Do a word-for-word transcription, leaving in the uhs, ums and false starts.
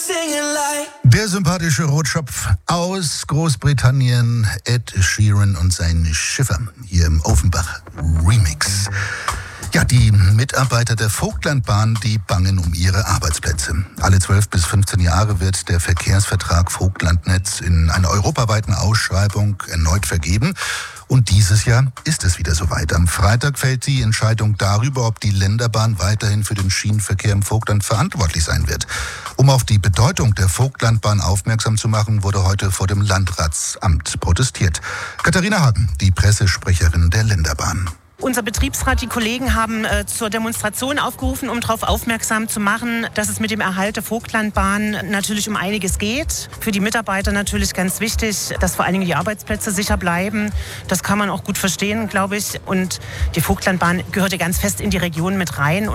Der sympathische Rotschopf aus Großbritannien, Ed Sheeran und sein Schiffer, hier im Offenbach Remix. Ja, die Mitarbeiter der Vogtlandbahn, die bangen um ihre Arbeitsplätze. Alle zwölf bis fünfzehn Jahre wird der Verkehrsvertrag Vogtlandnetz in einer europaweiten Ausschreibung erneut vergeben. Und dieses Jahr ist es wieder soweit. Am Freitag fällt die Entscheidung darüber, ob die Länderbahn weiterhin für den Schienenverkehr im Vogtland verantwortlich sein wird. Um auf die Bedeutung der Vogtlandbahn aufmerksam zu machen, wurde heute vor dem Landratsamt protestiert. Katharina Hagen, die Pressesprecherin der Länderbahn. Unser Betriebsrat, die Kollegen haben äh, zur Demonstration aufgerufen, um darauf aufmerksam zu machen, dass es mit dem Erhalt der Vogtlandbahn natürlich um einiges geht. Für die Mitarbeiter natürlich ganz wichtig, dass vor allen Dingen die Arbeitsplätze sicher bleiben. Das kann man auch gut verstehen, glaube ich. Und die Vogtlandbahn gehört ja ganz fest in die Region mit rein.